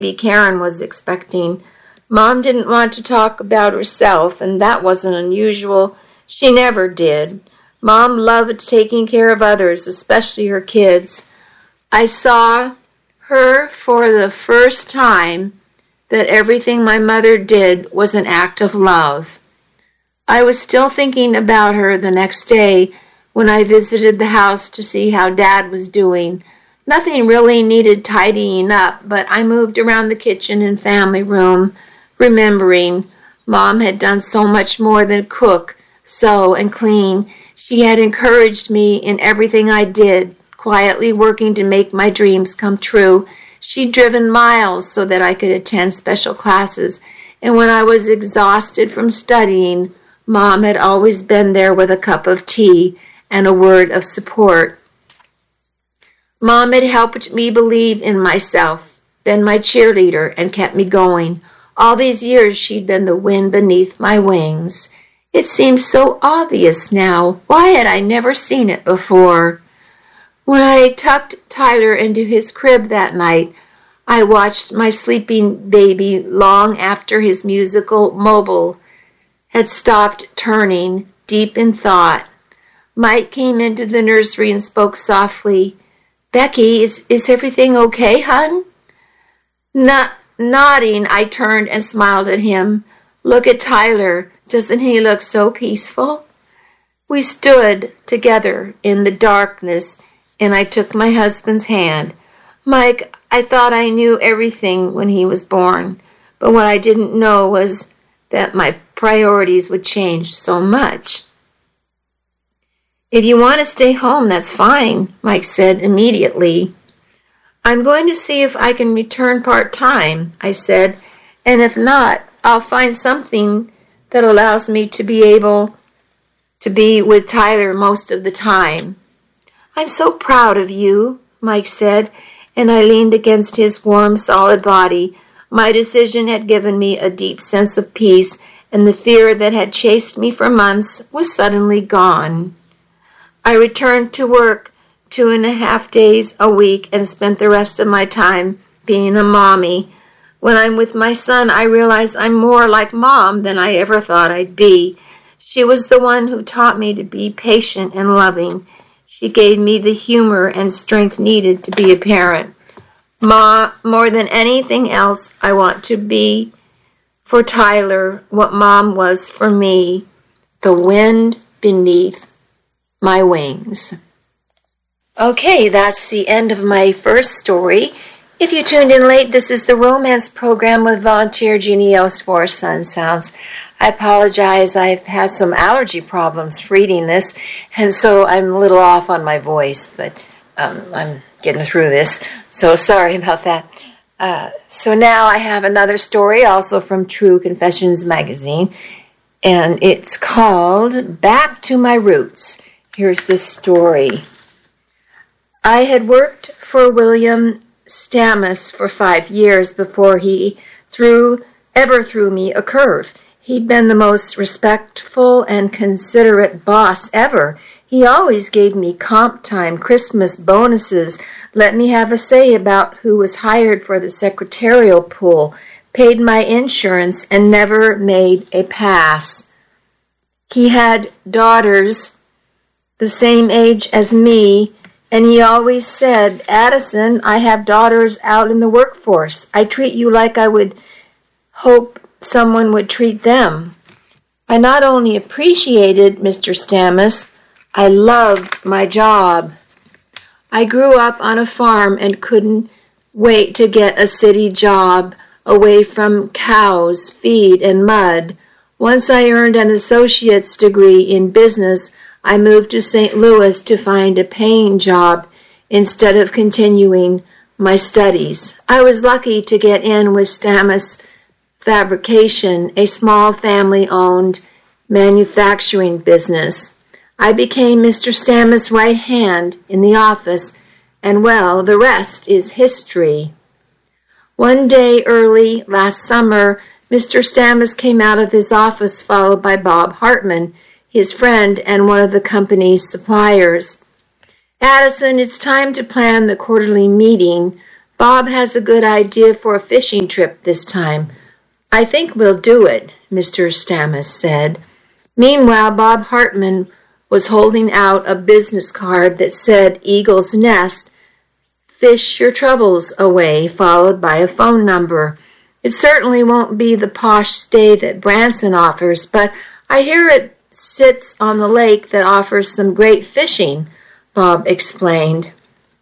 Karen was expecting. Mom didn't want to talk about herself, and that wasn't unusual. She never did. Mom loved taking care of others, especially her kids. I saw her for the first time that everything my mother did was an act of love. I was still thinking about her the next day when I visited the house to see how Dad was doing. Nothing really needed tidying up, but I moved around the kitchen and family room, remembering Mom had done so much more than cook, sew, and clean. She had encouraged me in everything I did, quietly working to make my dreams come true. She'd driven miles so that I could attend special classes, and when I was exhausted from studying, Mom had always been there with a cup of tea and a word of support. Mom had helped me believe in myself, been my cheerleader, and kept me going. All these years she'd been the wind beneath my wings. It seems so obvious now. Why had I never seen it before? When I tucked Tyler into his crib that night, I watched my sleeping baby long after his musical mobile had stopped turning, deep in thought. Mike came into the nursery and spoke softly. "Becky, is everything okay, hon?" Nodding, I turned and smiled at him. "Look at Tyler. Doesn't he look so peaceful?" We stood together in the darkness, and I took my husband's hand. "Mike, I thought I knew everything when he was born, but what I didn't know was that my priorities would change so much." "If you want to stay home, that's fine," Mike said immediately. "I'm going to see if I can return part-time," I said, "and if not, I'll find something that allows me to be able to be with Tyler most of the time." "I'm so proud of you," Mike said, and I leaned against his warm, solid body. My decision had given me a deep sense of peace, and the fear that had chased me for months was suddenly gone. I returned to work 2.5 days a week and spent the rest of my time being a mommy. When I'm with my son, I realize I'm more like Mom than I ever thought I'd be. She was the one who taught me to be patient and loving. She gave me the humor and strength needed to be a parent. More than anything else, I want to be for Tyler what Mom was for me, the wind beneath my wings. Okay, that's the end of my first story. If you tuned in late, this is the romance program with volunteer Jeannie Yost for Sun Sounds. I apologize, I've had some allergy problems reading this, and so I'm a little off on my voice, but I'm getting through this, so sorry about that. So now I have another story, also from True Confessions magazine, and it's called Back to My Roots. Here's the story. I had worked for William Stamus for 5 years before he ever threw me a curve. He'd been the most respectful and considerate boss ever. He always gave me comp time, Christmas bonuses, let me have a say about who was hired for the secretarial pool, paid my insurance, and never made a pass. He had daughters the same age as me, and he always said, "Addison, I have daughters out in the workforce. I treat you like I would hope someone would treat them." I not only appreciated Mr. Stamus, I loved my job. I grew up on a farm and couldn't wait to get a city job away from cows, feed, and mud. Once I earned an associate's degree in business, I moved to St. Louis to find a paying job instead of continuing my studies. I was lucky to get in with Stamus Fabrication, a small family-owned manufacturing business. I became Mr. Stamus' right hand in the office, and well, the rest is history. One day early last summer, Mr. Stamus came out of his office followed by Bob Hartman, his friend and one of the company's suppliers. "Addison, it's time to plan the quarterly meeting," Bob has a good idea for a fishing trip this time. I think we'll do it, Mr. Stammes said. Meanwhile, Bob Hartman was holding out a business card that said Eagle's Nest, fish your troubles away, followed by a phone number. It certainly won't be the posh stay that Branson offers, but I hear it sits on the lake that offers some great fishing, Bob explained.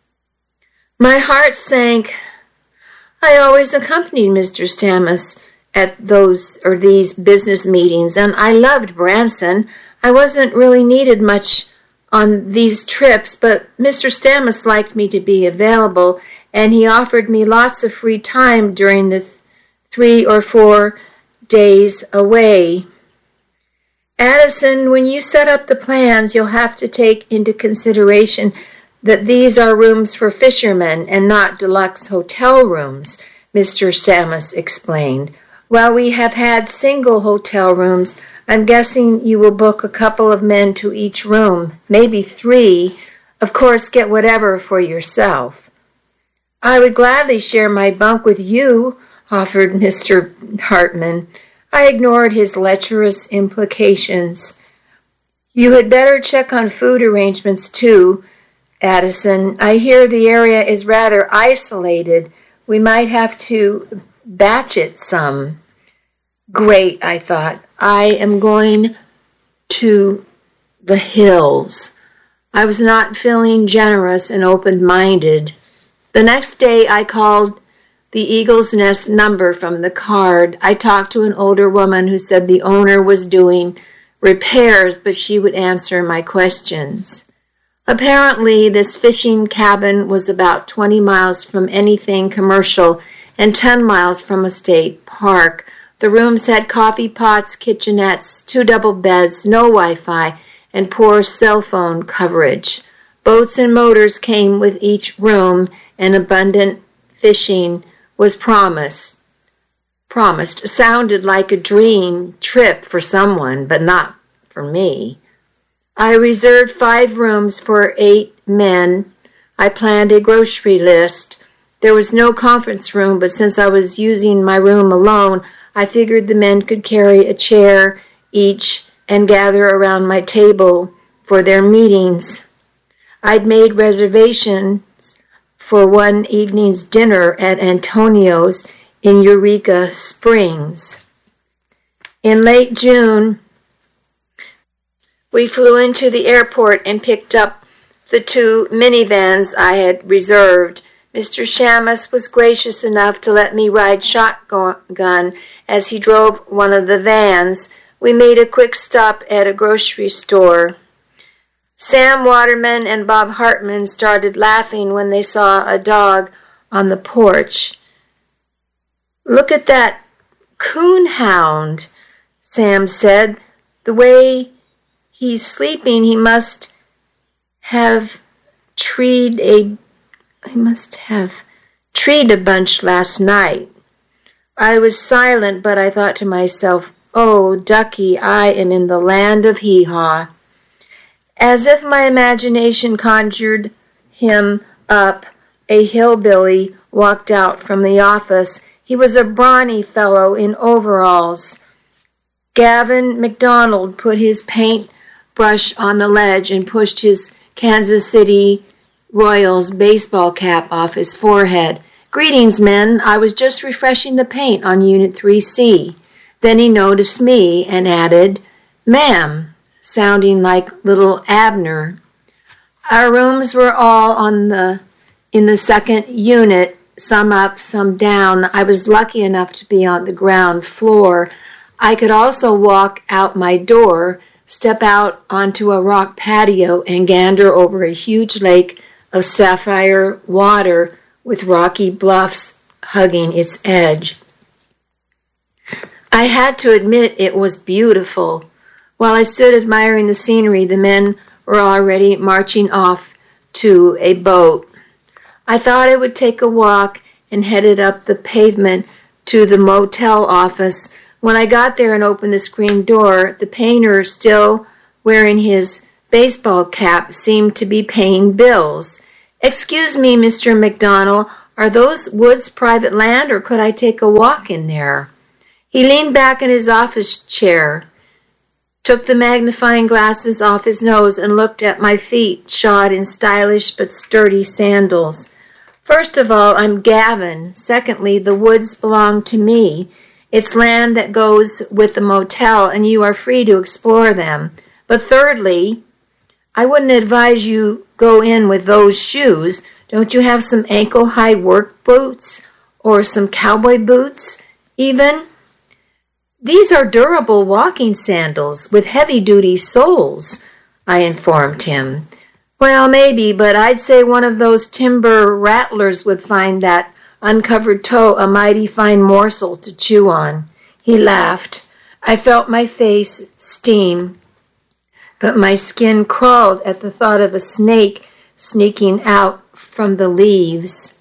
My heart sank. I always accompanied Mr. Stammes at these business meetings, and I loved Branson. I wasn't really needed much on these trips, but Mr. Stammes liked me to be available, and he offered me lots of free time during the 3 or 4 days away. Addison, when you set up the plans, you'll have to take into consideration that these are rooms for fishermen and not deluxe hotel rooms, Mr. Stammes explained. While we have had single hotel rooms, I'm guessing you will book a couple of men to each room, maybe 3. Of course, get whatever for yourself. I would gladly share my bunk with you, offered Mr. Hartman. I ignored his lecherous implications. You had better check on food arrangements, too, Addison. I hear the area is rather isolated. We might have to batch it some. Great, I thought. I am going to the hills. I was not feeling generous and open-minded. The next day I called the Eagle's Nest number from the card. I talked to an older woman who said the owner was doing repairs, but she would answer my questions. Apparently, this fishing cabin was about 20 miles from anything commercial and 10 miles from a state park. The rooms had coffee pots, kitchenettes, 2 double beds, no Wi-Fi, and poor cell phone coverage. Boats and motors came with each room, and abundant fishing was promised. Sounded like a dream trip for someone, but not for me. I reserved 5 rooms for 8 men. I planned a grocery list. There was no conference room, but since I was using my room alone, I figured the men could carry a chair each and gather around my table for their meetings. I'd made reservations for one evening's dinner at Antonio's in Eureka Springs. In late June, we flew into the airport and picked up the 2 minivans I had reserved. Mr. Stammes was gracious enough to let me ride shotgun as he drove one of the vans. We made a quick stop at a grocery store. Sam Waterman and Bob Hartman started laughing when they saw a dog on the porch. Look at that coonhound, Sam said. The way he's sleeping, he must have treed a bunch last night. I was silent, but I thought to myself, oh, Ducky, I am in the land of hee-haw. As if my imagination conjured him up, a hillbilly walked out from the office. He was a brawny fellow in overalls. Gavin McDonald put his paintbrush on the ledge and pushed his Kansas City Royals baseball cap off his forehead. Greetings, men. I was just refreshing the paint on Unit 3C. Then he noticed me and added, Ma'am, sounding like little Abner. Our rooms were all in the second unit, some up, some down. I was lucky enough to be on the ground floor. I could also walk out my door, step out onto a rock patio, and gander over a huge lake of sapphire water with rocky bluffs hugging its edge. I had to admit it was beautiful. While I stood admiring the scenery, the men were already marching off to a boat. I thought I would take a walk and headed up the pavement to the motel office. When I got there and opened the screen door, the painter, still wearing his baseball cap, seemed to be paying bills. Excuse me, Mr. McDonald, Are those woods private land, or could I take a walk in there? He leaned back in his office chair, took the magnifying glasses off his nose, and looked at my feet, shod in stylish but sturdy sandals. First of all, I'm Gavin. Secondly, the woods belong to me. It's land that goes with the motel, and you are free to explore them. But thirdly, I wouldn't advise you go in with those shoes. Don't you have some ankle-high work boots? Or some cowboy boots, even? These are durable walking sandals with heavy-duty soles, I informed him. Well, maybe, but I'd say one of those timber rattlers would find that uncovered toe a mighty fine morsel to chew on. He laughed. I felt my face steam, but my skin crawled at the thought of a snake sneaking out from the leaves.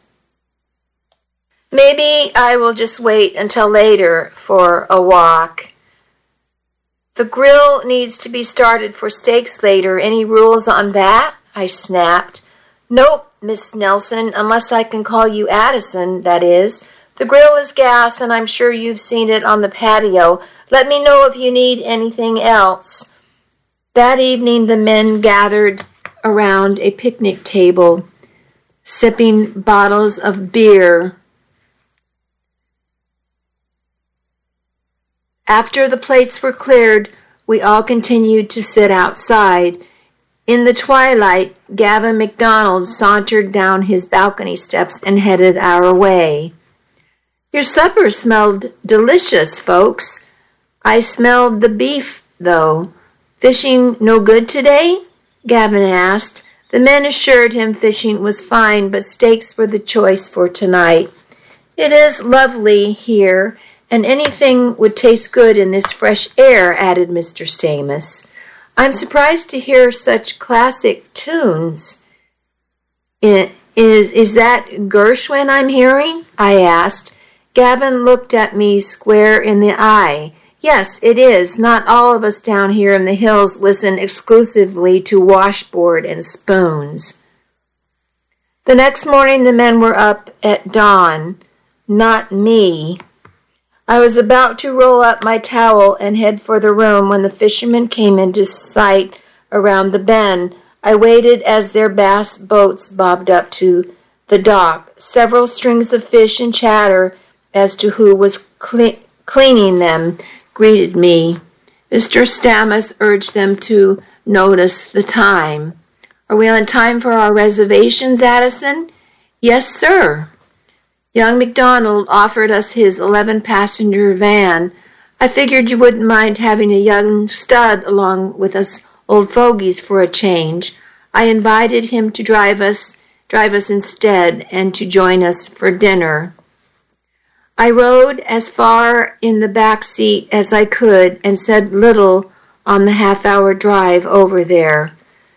Maybe I will just wait until later for a walk. The grill needs to be started for steaks later. Any rules on that? I snapped. Nope, Miss Nelson, unless I can call you Addison, that is. The grill is gas, and I'm sure you've seen it on the patio. Let me know if you need anything else. That evening, the men gathered around a picnic table, sipping bottles of beer. After the plates were cleared, we all continued to sit outside. In the twilight, Gavin MacDonald sauntered down his balcony steps and headed our way. Your supper smelled delicious, folks. I smelled the beef, though. Fishing no good today? Gavin asked. The men assured him fishing was fine, but steaks were the choice for tonight. It is lovely here, and anything would taste good in this fresh air, added Mr. Stamus. I'm surprised to hear such classic tunes. Is that Gershwin I'm hearing? I asked. Gavin looked at me square in the eye. Yes, it is. Not all of us down here in the hills listen exclusively to washboard and spoons. The next morning the men were up at dawn. Not me. I was about to roll up my towel and head for the room when the fishermen came into sight around the bend. I waited as their bass boats bobbed up to the dock. Several strings of fish and chatter as to who was cleaning them greeted me. Mr. Stamus urged them to notice the time. Are we on time for our reservations, Addison? Yes, sir. Young MacDonald offered us his 11-passenger van. I figured you wouldn't mind having a young stud along with us old fogies for a change. I invited him to drive us instead and to join us for dinner. I rode as far in the back seat as I could and said little on the half-hour drive over there.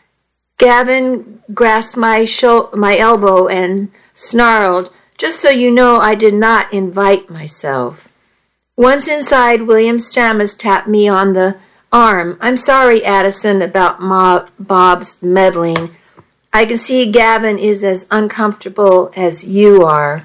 Gavin grasped my elbow and snarled, "Just so you know, I did not invite myself." Once inside, William Stamus tapped me on the arm. "I'm sorry, Addison, about Bob's meddling. I can see Gavin is as uncomfortable as you are."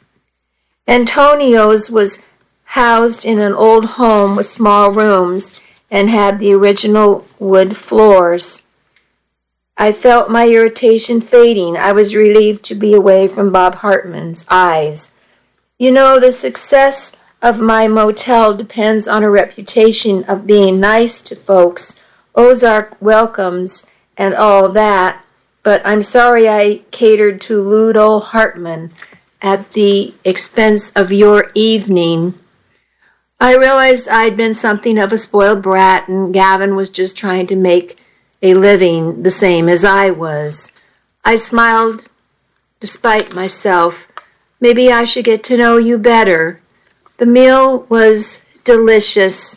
Antonio's was housed in an old home with small rooms and had the original wood floors. I felt my irritation fading. I was relieved to be away from Bob Hartman's eyes. You know, the success of my motel depends on a reputation of being nice to folks, Ozark welcomes, and all that, but I'm sorry I catered to lewd old Hartman at the expense of your evening. I realized I'd been something of a spoiled brat, and Gavin was just trying to make a living the same as I was. I smiled despite myself. Maybe I should get to know you better. The meal was delicious.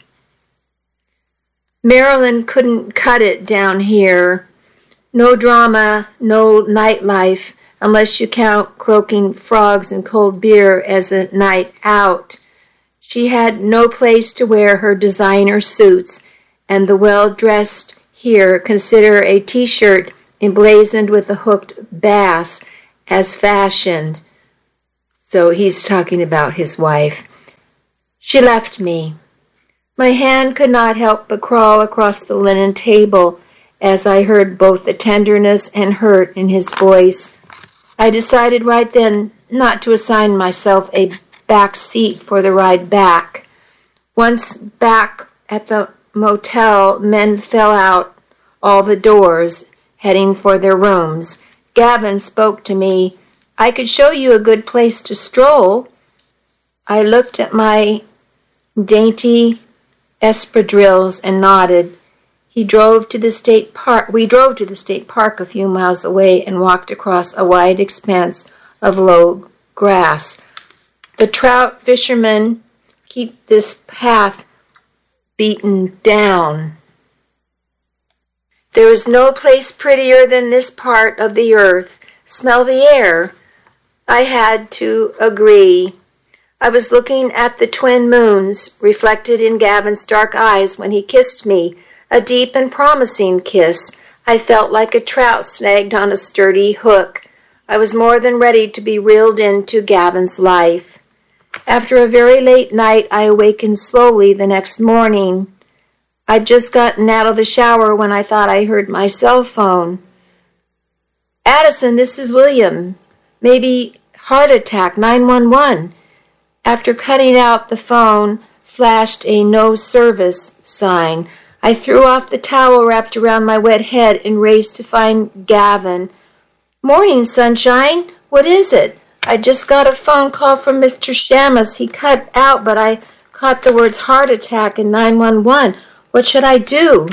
Maryland couldn't cut it down here. No drama, no nightlife, unless you count croaking frogs and cold beer as a night out. She had no place to wear her designer suits, and the well-dressed here consider a T-shirt emblazoned with a hooked bass as fashioned. So he's talking about his wife. She left me. My hand could not help but crawl across the linen table as I heard both the tenderness and hurt in his voice. I decided right then not to assign myself a back seat for the ride back. Once back at the motel, men fell out all the doors, heading for their rooms. Gavin spoke to me. I could show you a good place to stroll. I looked at my dainty espadrilles and nodded. We drove to the state park a few miles away and walked across a wide expanse of low grass. The trout fishermen keep this path beaten down. There is no place prettier than this part of the earth. Smell the air. I had to agree. I was looking at the twin moons reflected in Gavin's dark eyes when he kissed me, a deep and promising kiss. I felt like a trout snagged on a sturdy hook. I was more than ready to be reeled into Gavin's life. After a very late night, I awakened slowly the next morning. I'd just gotten out of the shower when I thought I heard my cell phone. Addison, this is William. Maybe heart attack, 911. After cutting out the phone, flashed a no service sign. I threw off the towel wrapped around my wet head and raced to find Gavin. Morning, sunshine. What is it? I just got a phone call from Mr. Shamus. He cut out, but I caught the words heart attack and 911. What should I do?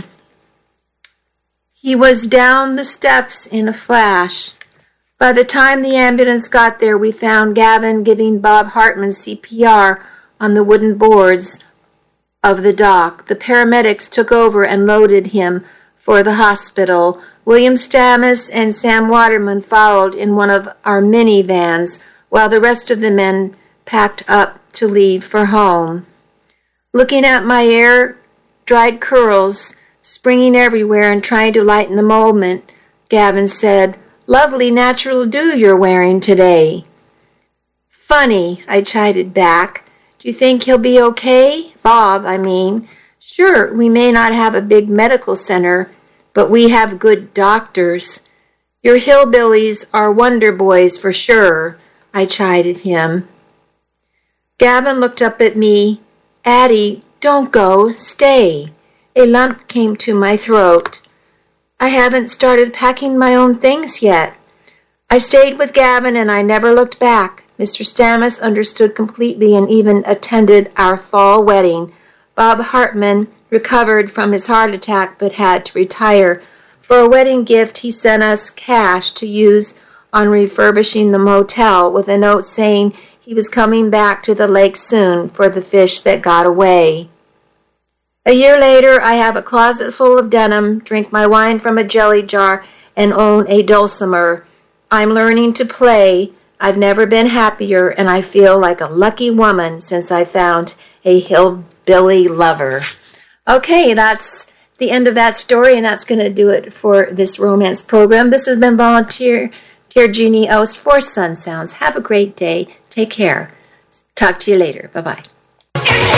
He was down the steps in a flash. By the time the ambulance got there, we found Gavin giving Bob Hartman CPR on the wooden boards of the dock. The paramedics took over and loaded him for the hospital. William Stamus and Sam Waterman followed in one of our minivans, while the rest of the men packed up to leave for home. Looking at my air-dried curls, springing everywhere and trying to lighten the moment, Gavin said, "Lovely natural dew you're wearing today." "Funny," I chided back. "Do you think he'll be okay? Bob, I mean. Sure, we may not have a big medical center, but we have good doctors. Your hillbillies are wonder boys for sure," I chided him. Gavin looked up at me. "Addie, don't go. Stay." A lump came to my throat. I haven't started packing my own things yet. I stayed with Gavin and I never looked back. Mr. Stamus understood completely and even attended our fall wedding. Bob Hartman recovered from his heart attack but had to retire. For a wedding gift, he sent us cash to use on refurbishing the motel with a note saying he was coming back to the lake soon for the fish that got away. A year later, I have a closet full of denim, drink my wine from a jelly jar, and own a dulcimer. I'm learning to play. I've never been happier, and I feel like a lucky woman since I found a hillbilly lover. Okay, that's the end of that story, and that's going to do it for this romance program. This has been Volunteer Jeannie Ost for Sun Sounds. Have a great day. Take care. Talk to you later. Bye-bye.